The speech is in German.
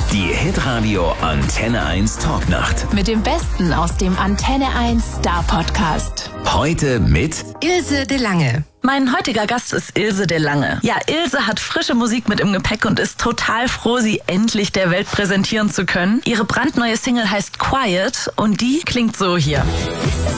Die Hitradio Antenne 1 Talknacht. Mit dem Besten aus dem Antenne 1 Star Podcast. Heute mit Ilse de Lange. Mein heutiger Gast ist Ilse de Lange. Ja, Ilse hat frische Musik mit im Gepäck und ist total froh, sie endlich der Welt präsentieren zu können. Ihre brandneue Single heißt Quiet und die klingt so hier.